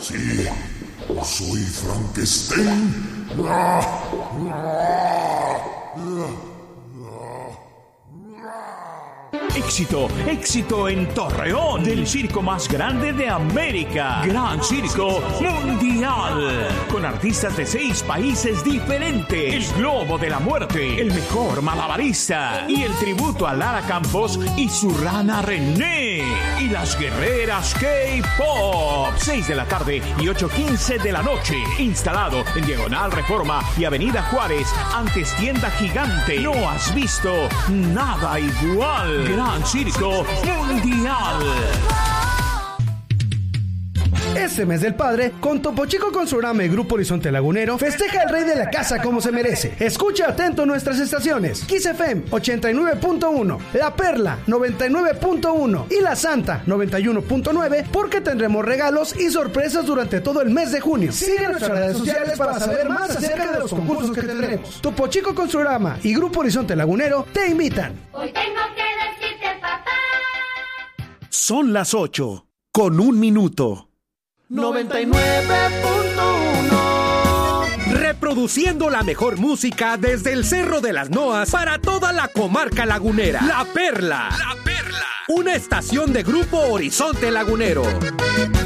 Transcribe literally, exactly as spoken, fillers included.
Sí, yo soy Frankenstein. Ah, ah, ah. Éxito, éxito en Torreón, del circo más grande de América, Gran Circo Mundial, con artistas de seis países diferentes, el Globo de la Muerte, el mejor malabarista y el tributo a Lara Campos y su rana René, y las guerreras K-Pop, seis de la tarde y ocho quince de la noche, instalado en Diagonal Reforma y Avenida Juárez, antes Tienda Gigante. No has visto nada igual. Gran Circo Mundial. Este mes del padre, con Topo Chico Consurama y Grupo Horizonte Lagunero, festeja al rey de la casa como se merece. Escucha atento nuestras estaciones: Kiss F M ochenta y nueve punto uno, La Perla noventa y nueve punto uno y La Santa noventa y uno punto nueve, porque tendremos regalos y sorpresas durante todo el mes de junio. Sigue nuestras redes sociales para saber más acerca de los concursos que tendremos. Topo Chico Consurama y Grupo Horizonte Lagunero te invitan. Hoy tengo que decirte, papá. Son las ocho, con un minuto. noventa y nueve punto uno. Reproduciendo la mejor música desde el Cerro de las Noas para toda la comarca lagunera. La Perla. La Perla. Una estación de Grupo Horizonte Lagunero.